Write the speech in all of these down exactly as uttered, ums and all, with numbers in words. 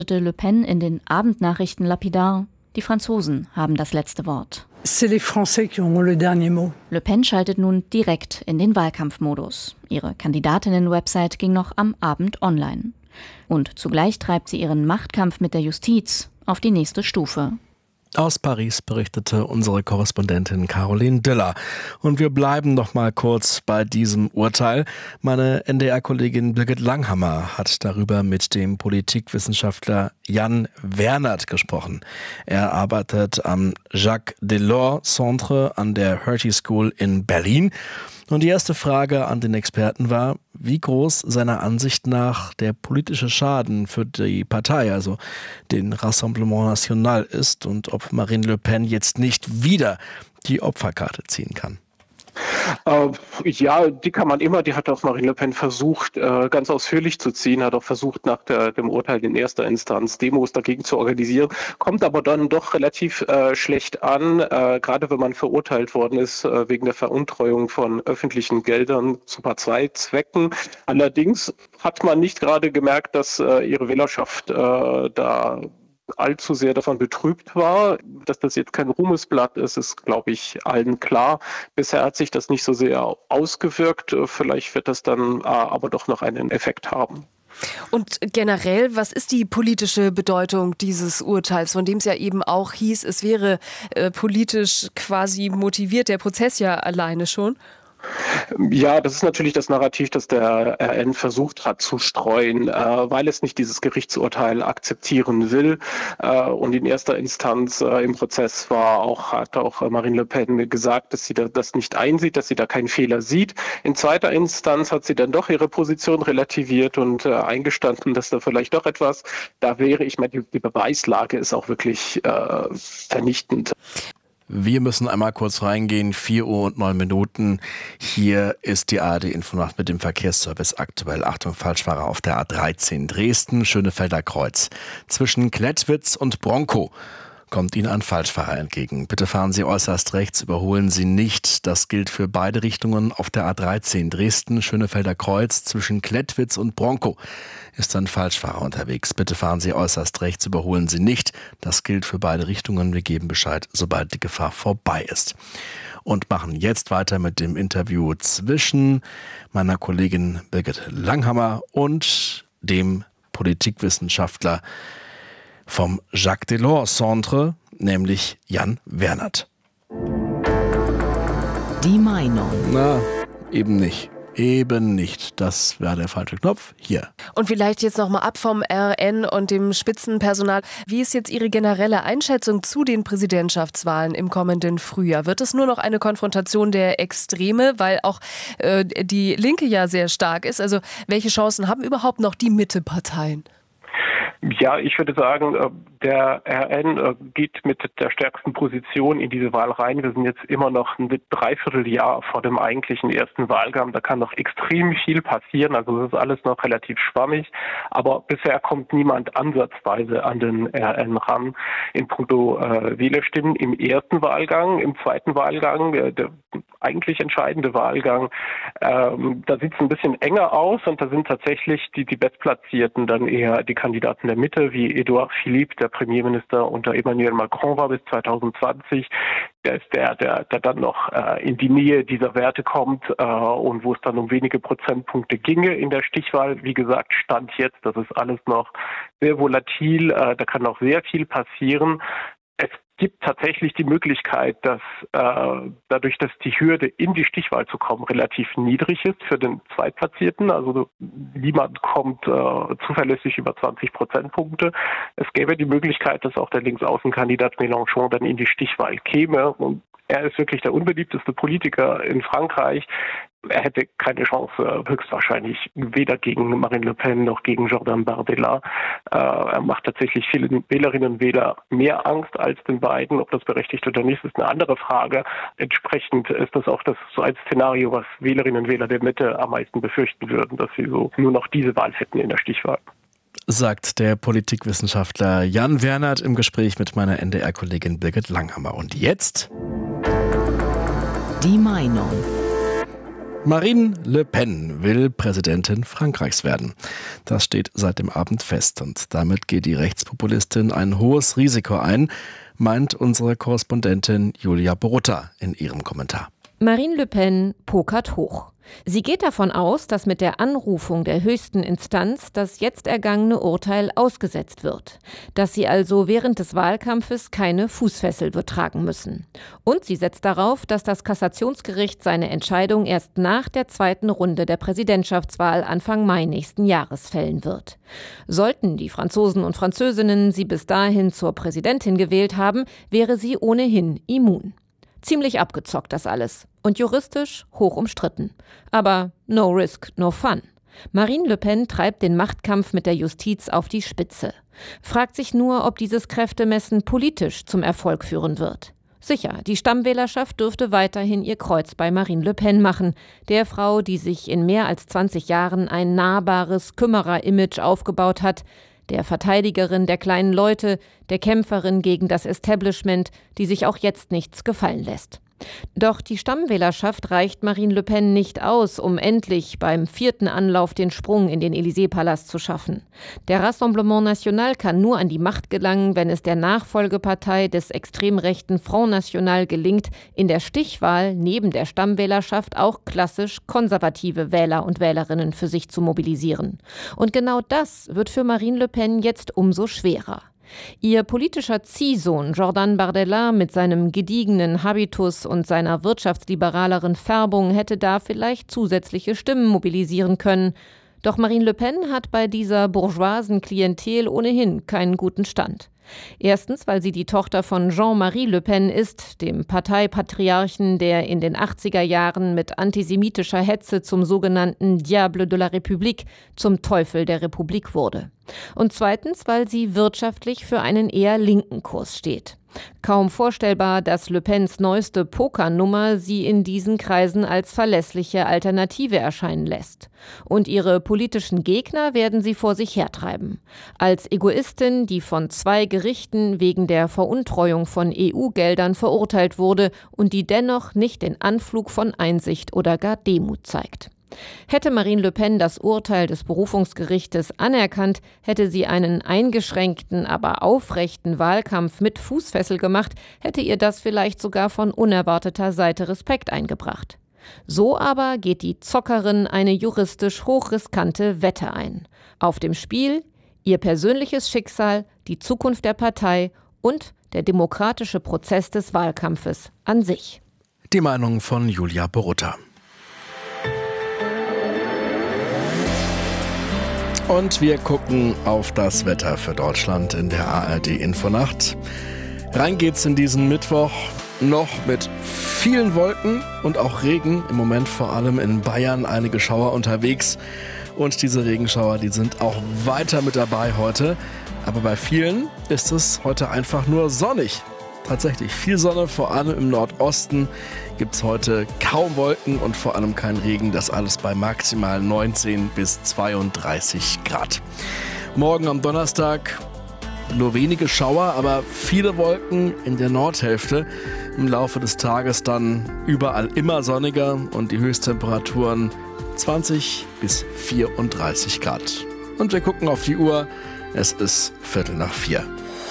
Le Pen in den Abendnachrichten lapidar: Die Franzosen haben das letzte Wort. C'est les Français qui auront le dernier mot. Le Pen schaltet nun direkt in den Wahlkampfmodus. Ihre Kandidatinnen-Website ging noch am Abend online. Und zugleich treibt sie ihren Machtkampf mit der Justiz auf die nächste Stufe. Aus Paris berichtete unsere Korrespondentin Caroline Diller. Und wir bleiben noch mal kurz bei diesem Urteil. Meine N D R-Kollegin Birgit Langhammer hat darüber mit dem Politikwissenschaftler Jan Wernert gesprochen. Er arbeitet am Jacques Delors Centre an der Hertie School in Berlin. Und die erste Frage an den Experten war, wie groß seiner Ansicht nach der politische Schaden für die Partei, also den Rassemblement National, ist und ob Marine Le Pen jetzt nicht wieder die Opferkarte ziehen kann. Äh, ja, die kann man immer, die hat auch Marine Le Pen versucht, äh, ganz ausführlich zu ziehen, hat auch versucht, nach der, dem Urteil in erster Instanz Demos dagegen zu organisieren, kommt aber dann doch relativ äh, schlecht an, äh, gerade wenn man verurteilt worden ist äh, wegen der Veruntreuung von öffentlichen Geldern zu Parteizwecken. Allerdings hat man nicht gerade gemerkt, dass äh, ihre Wählerschaft äh, da allzu sehr davon betrübt war. Dass das jetzt kein Ruhmesblatt ist, ist, glaube ich, allen klar. Bisher hat sich das nicht so sehr ausgewirkt. Vielleicht wird das dann aber doch noch einen Effekt haben. Und generell, was ist die politische Bedeutung dieses Urteils, von dem es ja eben auch hieß, es wäre äh, politisch quasi motiviert, der Prozess ja alleine schon? Ja, das ist natürlich das Narrativ, das der R N versucht hat zu streuen, äh, weil es nicht dieses Gerichtsurteil akzeptieren will. Äh, und in erster Instanz äh, im Prozess war auch, hat auch Marine Le Pen gesagt, dass sie da, das nicht einsieht, dass sie da keinen Fehler sieht. In zweiter Instanz hat sie dann doch ihre Position relativiert und äh, eingestanden, dass da vielleicht doch etwas da wäre. Ich meine, die, die Beweislage ist auch wirklich äh, vernichtend. Wir müssen einmal kurz reingehen, vier Uhr und neun Minuten. Hier ist die A R D-Infonacht mit dem Verkehrsservice aktuell. Achtung, Falschfahrer auf der A dreizehn Dresden, Schönefelder Kreuz. Zwischen Klettwitz und Bronkow kommt Ihnen ein Falschfahrer entgegen. Bitte fahren Sie äußerst rechts, überholen Sie nicht. Das gilt für beide Richtungen auf der A dreizehn Dresden, Schönefelder Kreuz. Zwischen Klettwitz und Bronkow ist ein Falschfahrer unterwegs. Bitte fahren Sie äußerst rechts, überholen Sie nicht. Das gilt für beide Richtungen. Wir geben Bescheid, sobald die Gefahr vorbei ist. Und machen jetzt weiter mit dem Interview zwischen meiner Kollegin Birgit Langhammer und dem Politikwissenschaftler vom Jacques Delors Centre, nämlich Jan Wernert. Die Meinung. Na, eben nicht. Eben nicht. Das wäre der falsche Knopf. Hier. Und vielleicht jetzt nochmal ab vom R N und dem Spitzenpersonal. Wie ist jetzt Ihre generelle Einschätzung zu den Präsidentschaftswahlen im kommenden Frühjahr? Wird es nur noch eine Konfrontation der Extreme, weil auch äh, die Linke ja sehr stark ist? Also welche Chancen haben überhaupt noch die Mitteparteien? Ja, ich würde sagen, der R N geht mit der stärksten Position in diese Wahl rein. Wir sind jetzt immer noch ein Dreivierteljahr vor dem eigentlichen ersten Wahlgang. Da kann noch extrem viel passieren. Also das ist alles noch relativ schwammig. Aber bisher kommt niemand ansatzweise an den R N ran in puncto äh, Wählerstimmen im ersten Wahlgang. Im zweiten Wahlgang, äh, der eigentlich entscheidende Wahlgang, ähm, da sieht es ein bisschen enger aus und da sind tatsächlich die, die Bestplatzierten dann eher die Kandidaten der Mitte, wie Edouard Philippe, der Premierminister unter Emmanuel Macron war bis zwanzig zwanzig. Der ist der, der, der dann noch äh, in die Nähe dieser Werte kommt äh, und wo es dann um wenige Prozentpunkte ginge in der Stichwahl. Wie gesagt, Stand jetzt, das ist alles noch sehr volatil, äh, da kann noch sehr viel passieren. Es gibt tatsächlich die Möglichkeit, dass äh, dadurch, dass die Hürde in die Stichwahl zu kommen relativ niedrig ist für den Zweitplatzierten, also niemand kommt äh, zuverlässig über zwanzig Prozentpunkte. Es gäbe die Möglichkeit, dass auch der Linksaußenkandidat Mélenchon dann in die Stichwahl käme. Und er ist wirklich der unbeliebteste Politiker in Frankreich. Er hätte keine Chance, höchstwahrscheinlich weder gegen Marine Le Pen noch gegen Jordan Bardella. Äh, er macht tatsächlich vielen Wählerinnen und Wählern mehr Angst als den beiden. Ob das berechtigt oder nicht, ist eine andere Frage. Entsprechend ist das auch das so ein Szenario, was Wählerinnen und Wähler der Mitte am meisten befürchten würden, dass sie so nur noch diese Wahl hätten in der Stichwahl. Sagt der Politikwissenschaftler Jan Wernert im Gespräch mit meiner N D R-Kollegin Birgit Langhammer. Und jetzt? Die Meinung. Marine Le Pen will Präsidentin Frankreichs werden. Das steht seit dem Abend fest und damit geht die Rechtspopulistin ein hohes Risiko ein, meint unsere Korrespondentin Julia Borutta in ihrem Kommentar. Marine Le Pen pokert hoch. Sie geht davon aus, dass mit der Anrufung der höchsten Instanz das jetzt ergangene Urteil ausgesetzt wird. Dass sie also während des Wahlkampfes keine Fußfessel wird tragen müssen. Und sie setzt darauf, dass das Kassationsgericht seine Entscheidung erst nach der zweiten Runde der Präsidentschaftswahl Anfang Mai nächsten Jahres fällen wird. Sollten die Franzosen und Französinnen sie bis dahin zur Präsidentin gewählt haben, wäre sie ohnehin immun. Ziemlich abgezockt das alles und juristisch hoch umstritten. Aber no risk, no fun. Marine Le Pen treibt den Machtkampf mit der Justiz auf die Spitze. Fragt sich nur, ob dieses Kräftemessen politisch zum Erfolg führen wird. Sicher, die Stammwählerschaft dürfte weiterhin ihr Kreuz bei Marine Le Pen machen, der Frau, die sich in mehr als zwanzig Jahren ein nahbares Kümmerer-Image aufgebaut hat, der Verteidigerin der kleinen Leute, der Kämpferin gegen das Establishment, die sich auch jetzt nichts gefallen lässt. Doch die Stammwählerschaft reicht Marine Le Pen nicht aus, um endlich beim vierten Anlauf den Sprung in den Élysée-Palast zu schaffen. Der Rassemblement National kann nur an die Macht gelangen, wenn es der Nachfolgepartei des extrem rechten Front National gelingt, in der Stichwahl neben der Stammwählerschaft auch klassisch konservative Wähler und Wählerinnen für sich zu mobilisieren. Und genau das wird für Marine Le Pen jetzt umso schwerer. Ihr politischer Ziehsohn Jordan Bardella mit seinem gediegenen Habitus und seiner wirtschaftsliberaleren Färbung hätte da vielleicht zusätzliche Stimmen mobilisieren können. Doch Marine Le Pen hat bei dieser bourgeoisen Klientel ohnehin keinen guten Stand. Erstens, weil sie die Tochter von Jean-Marie Le Pen ist, dem Parteipatriarchen, der in den achtziger Jahren mit antisemitischer Hetze zum sogenannten Diable de la République, zum Teufel der Republik wurde. Und zweitens, weil sie wirtschaftlich für einen eher linken Kurs steht. Kaum vorstellbar, dass Le Pens neueste Pokernummer sie in diesen Kreisen als verlässliche Alternative erscheinen lässt. Und ihre politischen Gegner werden sie vor sich hertreiben. Als Egoistin, die von zwei Gerichten wegen der Veruntreuung von E U-Geldern verurteilt wurde und die dennoch nicht den Anflug von Einsicht oder gar Demut zeigt. Hätte Marine Le Pen das Urteil des Berufungsgerichtes anerkannt, hätte sie einen eingeschränkten, aber aufrechten Wahlkampf mit Fußfessel gemacht, hätte ihr das vielleicht sogar von unerwarteter Seite Respekt eingebracht. So aber geht die Zockerin eine juristisch hochriskante Wette ein. Auf dem Spiel ihr persönliches Schicksal, die Zukunft der Partei und der demokratische Prozess des Wahlkampfes an sich. Die Meinung von Julia Borutta. Und wir gucken auf das Wetter für Deutschland in der A R D-Infonacht. Rein geht's in diesen Mittwoch noch mit vielen Wolken und auch Regen. Im Moment vor allem in Bayern einige Schauer unterwegs. Und diese Regenschauer, die sind auch weiter mit dabei heute. Aber bei vielen ist es heute einfach nur sonnig. Tatsächlich viel Sonne, vor allem im Nordosten gibt es heute kaum Wolken und vor allem kein Regen. Das alles bei maximal neunzehn bis zweiunddreißig Grad. Morgen am Donnerstag nur wenige Schauer, aber viele Wolken in der Nordhälfte. Im Laufe des Tages dann überall immer sonniger und die Höchsttemperaturen zwanzig bis vierunddreißig Grad. Und wir gucken auf die Uhr. Es ist Viertel nach vier.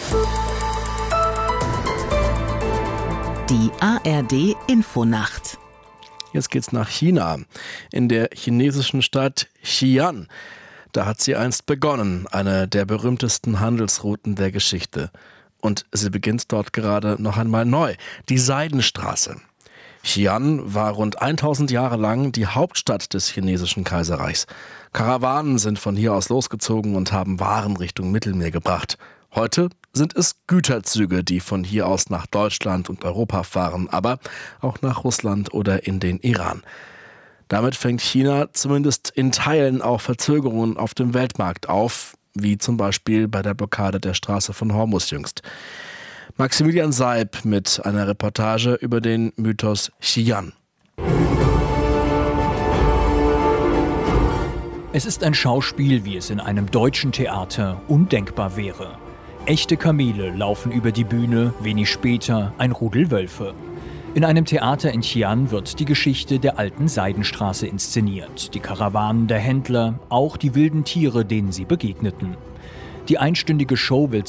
Die A R D-Infonacht. Jetzt geht's nach China. In der chinesischen Stadt Xi'an. Da hat sie einst begonnen, eine der berühmtesten Handelsrouten der Geschichte. Und sie beginnt dort gerade noch einmal neu. Die Seidenstraße. Xi'an war rund tausend Jahre lang die Hauptstadt des chinesischen Kaiserreichs. Karawanen sind von hier aus losgezogen und haben Waren Richtung Mittelmeer gebracht. Heute sind es Güterzüge, die von hier aus nach Deutschland und Europa fahren, aber auch nach Russland oder in den Iran. Damit fängt China zumindest in Teilen auch Verzögerungen auf dem Weltmarkt auf, wie zum Beispiel bei der Blockade der Straße von Hormuz jüngst. Maximilian Seib mit einer Reportage über den Mythos Xi'an. Es ist ein Schauspiel, wie es in einem deutschen Theater undenkbar wäre. Echte Kamele laufen über die Bühne, wenig später ein Rudel Wölfe. In einem Theater in Xi'an wird die Geschichte der alten Seidenstraße inszeniert. Die Karawanen der Händler, auch die wilden Tiere, denen sie begegneten. Die einstündige Show will